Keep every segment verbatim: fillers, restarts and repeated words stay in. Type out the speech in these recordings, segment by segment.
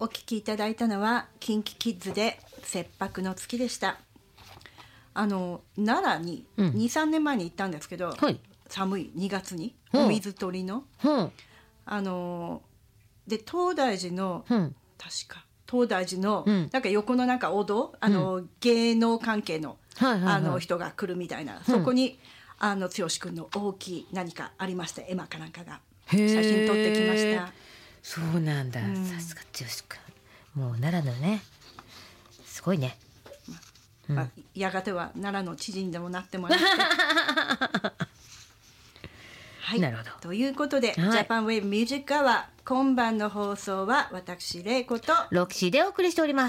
お聞きいただいたのはキンキキッズで切迫の月でした。あの奈良にに、さんねんまえに行ったんですけど、はい、寒いにがつにお水取りの、うん、あので東大寺の、うん、確か東大寺の、うん、なんか横のなんかお堂、あの、うん、芸能関係の、はいはいはい、あの人が来るみたいな、そこに、うん、あの剛くんの大きい何かありました。絵馬かなんかが写真撮ってきました。 そうなんだ、うん、さすが剛くん、もう奈良のね、すごいね。 まあ、やがては奈良の知事にでもなってもらってはい、なるほど。ということで、はい、ジャパンウェーブミュージックアワー、今晩の放送は私玲子とロキシーでお送りしております。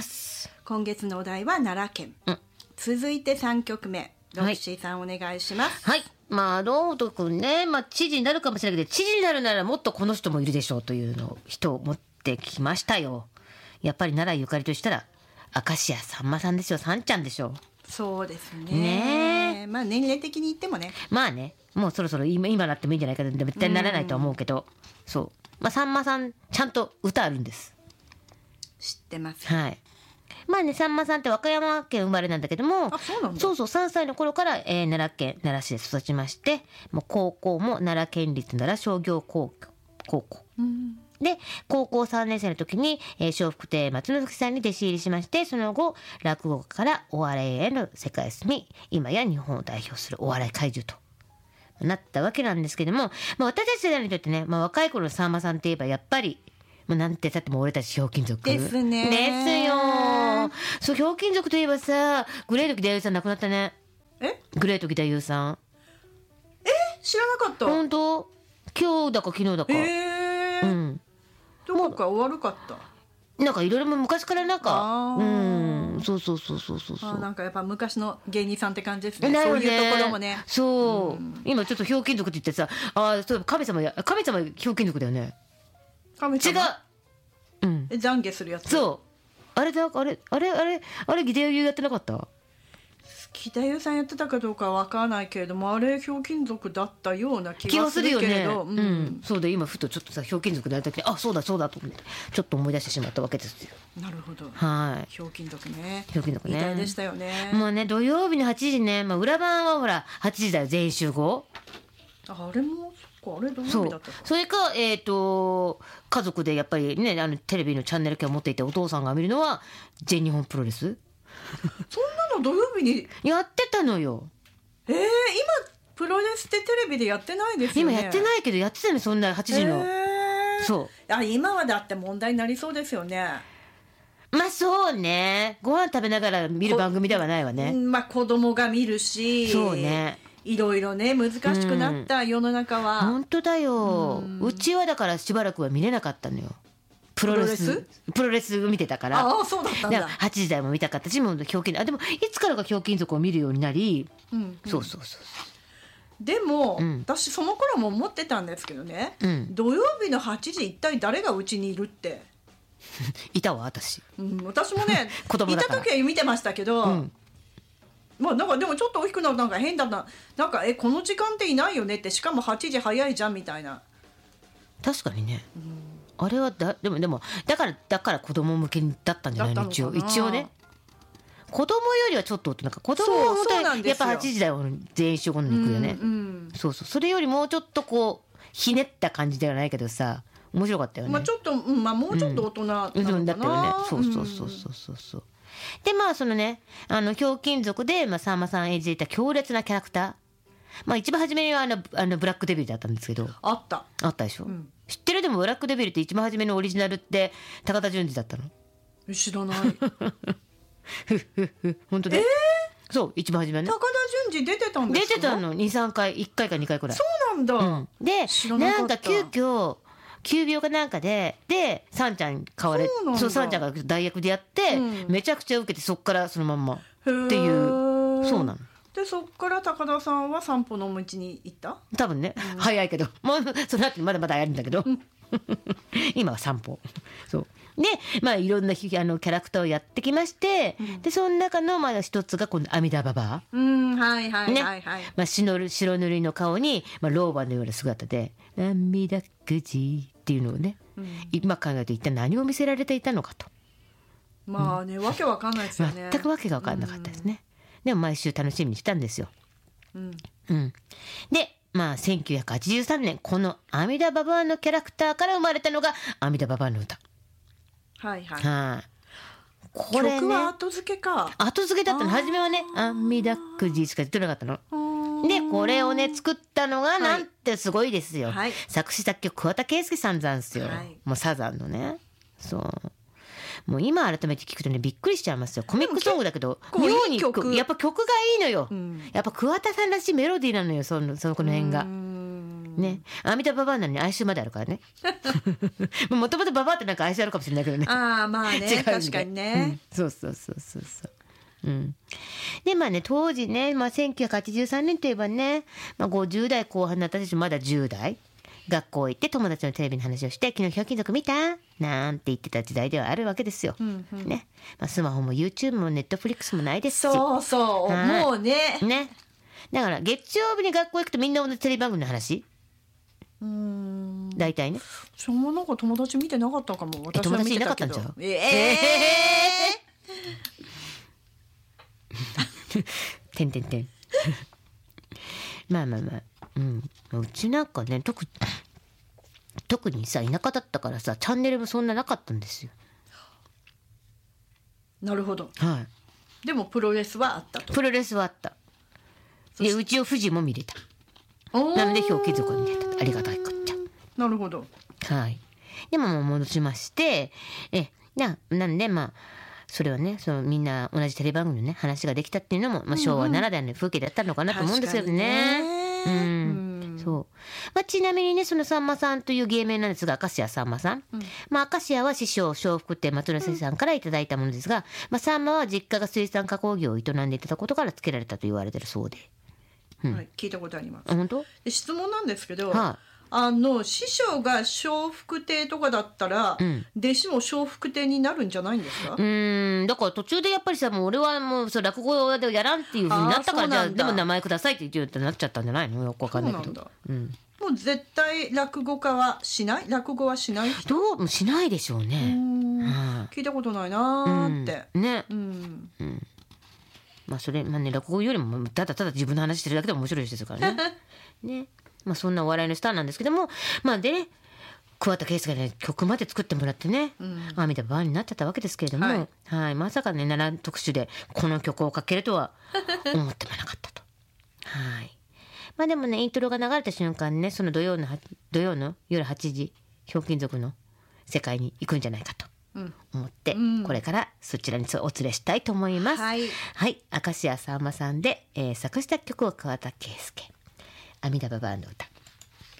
今月のお題は奈良県、うん、続いてさんきょくめ、ロキシーさん、はい、お願いします。 はい、まあロード君ね、まあ、知事になるかもしれないけど、知事になるならもっとこの人もいるでしょうというのを人を持ってきましたよ。やっぱり奈良ゆかりとしたら明石家さんまさんですよ。さんちゃんでしょう。 そうですね。 ね、 まあ年齢的に言ってもね、 まあね、もうそろそろ今今なってもいいんじゃないかと、絶対ならないとは思うけど、そう、まあ、さんまさんちゃんと歌あるんです。 知ってます。 はい。まあね、さんまさんって和歌山県生まれなんだけども、 あ、そうなんだ。 そうそう、さんさいの頃から、えー、奈良県奈良市で育ちまして、もう高校も奈良県立奈良商業高校、うん、で高校さんねん生の時に、えー、笑福亭松之助さんに弟子入りしまして、その後落語家からお笑いへの世界へ進み、今や日本を代表するお笑い怪獣となったわけなんですけども、まあ、私たち世代にとってね、まあ、若い頃のさんまさんといえばやっぱり、まあ、なんて言ったっても俺たちひょうきん族ですね。 ですよ。そう、ひょうきん族といえばさ、グレート木田優さん亡くなったね。 えグレート木田優さん、 え知らなかった。 本当、今日だか昨日だか、 えー、うん、どこか悪かった。 なんかいろいろ昔からなんか、うん、そうそうそうそうそうそう、 あ、なんかやっぱ昔の芸人さんって感じですね。そういうところもね。 そう、うん、今ちょっとひょうきん族って言ってさ、あ、そう、神様や、神様ひょうきん族だよね。 神様。 違う。うん。 懺悔するやつ。 そう。あれだ、あれ、あれ、あれ、あれ、義田優やってなかった？ 木田優さんやってたかどうかは分からないけれども、あれひょうきん族だったような気がするけれど、 気がするよね。うん、うん、そうで、今ふとちょっとさ、ひょうきん族でやった時に、あ、そうだそうだと思ってちょっと思い出してしまったわけですよ。 なるほど。 はい。 ひょうきん族ね。 ひょうきん族ね。 偉大でしたよね。 もうね、土曜日のはちじね、まあ、裏番はほらはちじだよ、全員集合。 あれもそっか、あれ土曜日だったか。 それか、えーと家族でやっぱりね、あのテレビのチャンネル権を持っていてお父さんが見るのは全日本プロレス。 そんなの土曜日にやってたのよ。 えー、今プロレスってテレビでやってないですよね。 今やってないけどやってたの、そんなはちじの、えー、そう、 あ、今はだって問題になりそうですよね。 まあそうね、ご飯食べながら見る番組ではないわね。 まあ子供が見るし、 そうね、 いろいろね難しくなった世の中は、 うん、本当だよ。 う, うちはだからしばらくは見れなかったのよ、プロレスプロレス見てたから。 ああ、そうだったんだ。 はちじ台も見たかったし、もうひょうきん、あ、でもいつからかひょうきん族を見るようになり、うんうん、そうそうそう。 でも、うん、私その頃も思ってたんですけどね、うん、土曜日のはちじ一体誰がうちにいるっていたわ私、 うん、私もね子供だからいた時は見てましたけど、うん、まあなんかでもちょっと大きくなるとなんか変だな、なんかえこの時間っていないよねって、しかもはちじ早いじゃんみたいな。 確かにね、うん、あれはだでもでもだからだから子供向けだったんじゃないの、一応一応ね。子供よりはちょっとなんか子供は本当にやっぱはちじ台は全員集合に行くよね、うんうん、そうそう、それよりもうちょっとこうひねった感じではないけどさ、面白かったよね。 まあちょっと、うん、まあもうちょっと大人なのかな、 うん、だったよね。そうそうそうそうそうそう。でまあそのね、あのひょうきん族で、まあ、さんまさん演じていた強烈なキャラクター、まあ一番初めにはあのあのブラックデビルだったんですけど、 あったあったでしょ、うん、知ってる？でもブラックデビルって一番初めのオリジナルって高田純次だったの？ 知らない本当で、えー、そう一番初めはね、 高田純次出てたんですか？ 出てたの に,さん 回、いっかいかにかいくらい。 そうなんだ、うん、 でなんか急遽急病かなんかででさんちゃん変われ、そうさんちゃんが代役でやって、うん、めちゃくちゃ受けて、そっからそのまんまっていう、そうなの。 でそっから高田さんは散歩の道に行った？ 多分ね、うん、早いけどもうその後まだまだやるんだけど、うん、今は散歩。そうでまあいろんなあのキャラクターをやってきまして、うん、でその中のまあ一つがこの阿弥陀ババア、 うんはいはいはいはい、 ね、まあ、白白塗りの顔に、まあ、老婆のような姿で阿弥陀くじっっていうのをね、うん、今考えると一体何を見せられていたのかと。 まあね、うん、わけわかんないですよね。 全くわけがわかんなかったですね、うん、でも毎週楽しみにしたんですよ、うんうん、でまあせんきゅうひゃくはちじゅうさんねんこの阿弥陀ババアのキャラクターから生まれたのが阿弥陀ババアの歌。 はいはい、 はあ、これね、 曲は後付けか。 後付けだったの。初めはね阿弥陀くじしか言ってなかったので、これをね作ったのがなんてすごいですよ、はい、作詞作曲桑田佳祐さんなんですよ、はい、もうサザンのね。そうもう今改めて聞くとねびっくりしちゃいますよ。コミックソングだけど妙に曲やっぱ曲がいいのよ、うん、やっぱ桑田さんらしいメロディーなのよ、そのそのこの辺がね。阿弥陀ババアなのに哀愁まであるからねもともとババアってなんか哀愁あるかもしれないけどね。 ああまあね確かにね、 うん、そうそうそうそうそううん、でまあね当時ね、まあ、せんきゅうひゃくはちじゅうさんねんといえばね、まあ、ごじゅう代後半の私たちまだじゅう代学校行って友達のテレビの話をして昨日ひょうきん族見たなんて言ってた時代ではあるわけですよ、うんうん、ね、まあ、スマホも YouTube も Netflix もないですし、 そうそう、もうねねだから月曜日に学校行くとみんな同じテレビ番組の話、 うーん大体ね。 そのなんか友達見てなかったかも。私は見てたけど。友達いなかったんちゃう。ええー、 てんてんてんまあまあまあ、うん、うちなんかね特特にさ田舎だったからさチャンネルもそんななかったんですよ。 なるほど、 はい、 でもプロレスはあったと。 プロレスはあった。でうちを富士も見れた。なのでひょうきん族が見れた。ありがたいこっちゃ。 なるほど。 はい。でももう戻しましてえななんでまあそれはねそのみんな同じテレビ番組のね話ができたっていうのも、まあ、昭和ならではの風景だったのかなと思うんですけどね。うん、うん、そう、まあ、ちなみにねそのさんまさんという芸名なんですが明石家さんまさん、うん、まあ明石家は師匠笑福亭松之助さんからいただいたものですが、まあ、さんまは実家が水産加工業を営んでいたことから付けられたと言われてるそうで、 うん、はい、聞いたことあります。 本当？ で質問なんですけど、 はあ、 あの師匠が笑福亭とかだったら、うん、弟子も笑福亭になるんじゃないんですか？ うーんだから途中でやっぱりさもう俺はもうそう落語でやらんっていう風になったからじゃあでも名前くださいって言うってなっちゃったんじゃないの？よくわかんないけど。そうなんだ、うん、 もう絶対落語家はしない？落語はしない人？ どうしないでしょうね。うん、はあ、聞いたことないなーって、 うん、ね、うんうん、まあそれまあね落語よりもただただ自分の話してるだけでも面白いですからねね、まあそんなお笑いのスターなんですけども、まあでね桑田佳祐がね曲まで作ってもらってね、阿弥陀ババアになっちゃったわけですけれども、はい、はい、まさかね奈良特集でこの曲をかけるとは思ってもなかったとはい、まあでもねイントロが流れた瞬間ねその土曜の土曜の夜はちじひょうきん族の世界に行くんじゃないかと思って、うん、これからそちらにお連れしたいと思います。はい、はい、明石家さんまさんで、えー、作詞作曲を桑田佳祐阿弥陀ババアの歌。